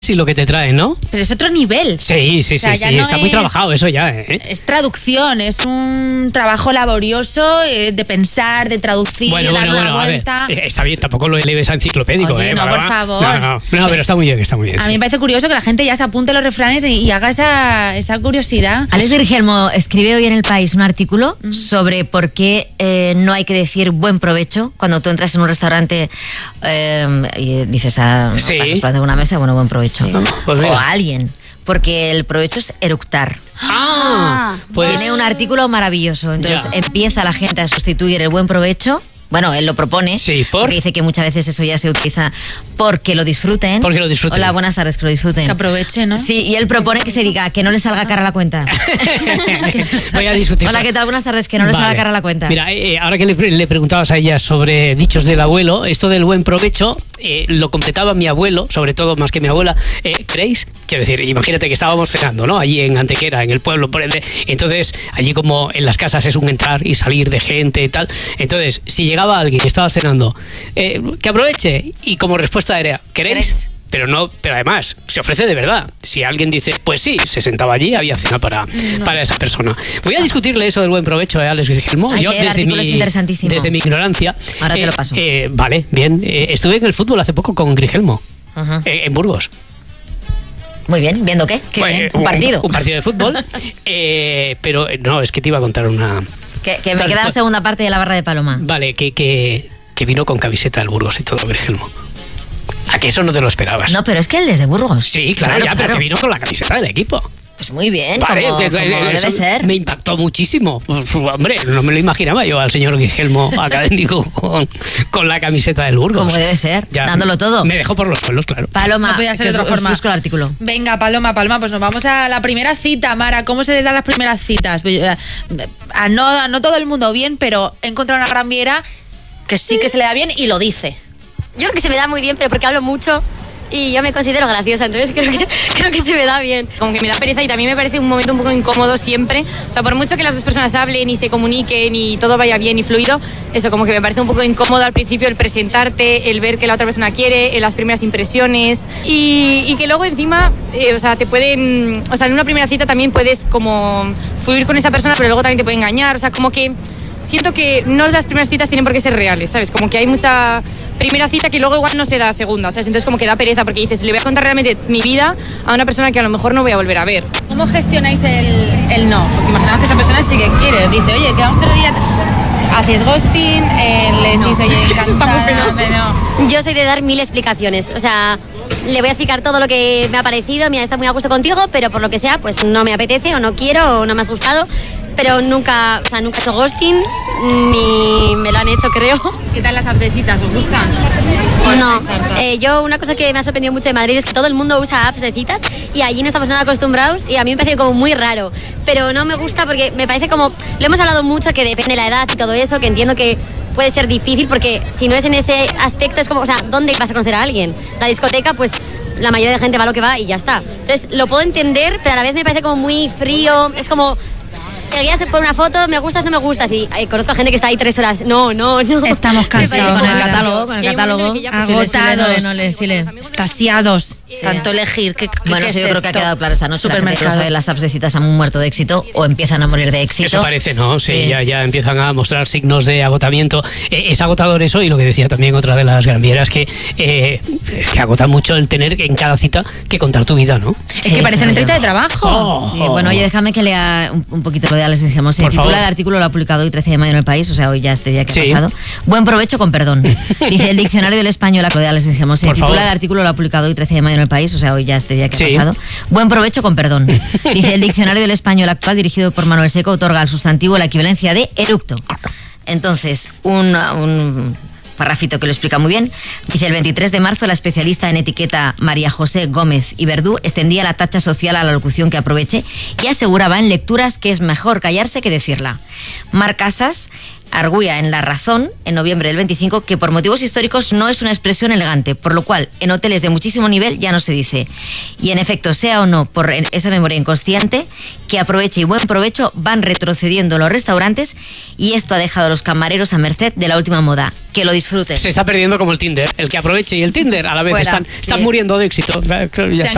Sí, lo que te trae, ¿no? Pero es otro nivel. Sí, o sea, sí, no está muy trabajado eso ya, ¿eh? Es traducción, es un trabajo laborioso de pensar, de traducir, bueno, una vuelta. A ver, está bien, tampoco lo eleves a enciclopédico, Oye, no, por favor. No, pero está muy bien, está muy bien. A mí me parece curioso que la gente ya se apunte los refranes y haga esa curiosidad. Alex Grigelmo escribe hoy en El País un artículo sobre por qué no hay que decir buen provecho cuando tú entras en un restaurante y dices vas de una mesa, bueno, buen provecho. Sí. Pues o a alguien, porque el provecho es eructar. Pues tiene un artículo maravilloso. Entonces empieza la gente a sustituir el buen provecho. Bueno, él lo propone, porque dice que muchas veces eso ya se utiliza porque lo disfruten. Porque lo disfruten. Hola, buenas tardes, que lo disfruten. Que aproveche, ¿no? Sí, y él propone que se diga que no le salga cara a la cuenta. Voy a discutir. Hola, ¿qué tal? Buenas tardes, que no le salga cara a la cuenta. Mira, ahora que le preguntabas a ella sobre dichos del abuelo, esto del buen provecho lo completaba mi abuelo, sobre todo más que mi abuela. ¿Queréis? Quiero decir, imagínate que estábamos cenando, ¿no? Allí en Antequera, en el pueblo. Entonces, allí como en las casas es un entrar y salir de gente y tal. Entonces, si llegaba alguien, estaba cenando, que aproveche, y como respuesta era ¿queréis? Pero además se ofrece de verdad. Si alguien dice pues sí, se sentaba allí, había cena para esa persona. Voy a discutirle eso del buen provecho a Alex Grigelmo. Yo desde mi ignorancia. Ahora te lo paso. Vale, bien. Estuve en el fútbol hace poco con Grigelmo, en Burgos. Muy bien, ¿viendo qué? Un partido. Un partido de fútbol. Pero no, es que te iba a contar una... Que me queda la segunda parte de la barra de Paloma. Vale, que vino con camiseta del Burgos y todo, Grigelmo. ¿A que eso no te lo esperabas? No, pero es que él es de Burgos. Sí, claro, pero que vino con la camiseta del equipo. Pues muy bien, vale, como debe ser. Me impactó muchísimo. Hombre, no me lo imaginaba yo al señor Grigelmo académico con la camiseta del Burgos. Como debe ser, dándolo todo. Me dejó por los suelos, claro. Paloma, no podía ser de otra forma. Busco el artículo. Venga, Paloma, pues nos vamos a la primera cita. Mara, ¿cómo se les dan las primeras citas? No todo el mundo bien, pero he encontrado una gran viera que sí que se le da bien y lo dice. Yo creo que se me da muy bien, pero porque hablo mucho y yo me considero graciosa, entonces creo que se me da bien. Como que me da pereza y también me parece un momento un poco incómodo siempre. O sea, por mucho que las dos personas hablen y se comuniquen y todo vaya bien y fluido, eso como que me parece un poco incómodo al principio el presentarte, el ver que la otra persona quiere, las primeras impresiones y que luego encima, o sea, te pueden... O sea, en una primera cita también puedes como fluir con esa persona, pero luego también te puede engañar, o sea, como que... Siento que no las primeras citas tienen por qué ser reales, ¿sabes? Como que hay mucha primera cita que luego igual no se da segunda, ¿sabes? Entonces como que da pereza porque dices, le voy a contar realmente mi vida a una persona que a lo mejor no voy a volver a ver. ¿Cómo gestionáis el no? Porque imaginamos que esa persona sí que quiere, dice, oye, quedamos otro día, haces ghosting, le decís, oye, encantada, pero... Yo soy de dar 1000 explicaciones, o sea... Le voy a explicar todo lo que me ha parecido, mira, está muy a gusto contigo, pero por lo que sea, pues no me apetece o no quiero o no me has gustado, pero nunca he hecho ghosting, ni me lo han hecho, creo. ¿Qué tal las apps de citas? ¿Os gustan? No, yo una cosa que me ha sorprendido mucho de Madrid es que todo el mundo usa apps de citas y allí no estamos nada acostumbrados y a mí me parece como muy raro, pero no me gusta porque me parece como, lo hemos hablado mucho que depende de la edad y todo eso, que entiendo que puede ser difícil porque si no es en ese aspecto es como, o sea, ¿dónde vas a conocer a alguien? La discoteca, pues la mayoría de gente va a lo que va y ya está. Entonces lo puedo entender, pero a la vez me parece como muy frío, es como... Me guías por una foto, me gustas, no me gustas. Y conozco a gente que está ahí 3 horas. No. Estamos cansados con el catálogo. Agotados. Extasiados. Tanto elegir. Bueno, eso yo creo que ha quedado claro esta noche. La gente no sabe, las apps de citas han muerto de éxito o empiezan a morir de éxito. Eso parece, ¿no? Sí. Ya empiezan a mostrar signos de agotamiento. Es agotador eso, y lo que decía también otra de las granvieras, que es que agota mucho el tener en cada cita que contar tu vida, ¿no? Es que parece una entrevista de trabajo. Bueno, oye, déjame que lea un poquito lo de Alex Grigelmo. Se titula el artículo, lo ha publicado hoy 13 de mayo en El País, o sea, hoy ya este día que ha pasado. Buen provecho con perdón. Dice el diccionario del español, lo de Alex Grigelmo. Se titula el artículo, lo ha publicado hoy 13 de mayo en El País, o sea, hoy ya este día que ha pasado. Buen provecho con perdón. Dice el diccionario del español actual, dirigido por Manuel Seco, otorga al sustantivo la equivalencia de eructo. Entonces, un parrafito que lo explica muy bien. Dice, el 23 de marzo la especialista en etiqueta María José Gómez y Verdú extendía la tacha social a la locución que aproveche y aseguraba en lecturas que es mejor callarse que decirla. Mar Casas arguía en La Razón, en noviembre del 25, que por motivos históricos no es una expresión elegante, por lo cual en hoteles de muchísimo nivel ya no se dice. Y en efecto, sea o no por esa memoria inconsciente, que aproveche y buen provecho van retrocediendo los restaurantes y esto ha dejado a los camareros a merced de la última moda. Que lo disfruten. Se está perdiendo como el Tinder. El que aproveche y el Tinder a la vez están muriendo de éxito. Ya está.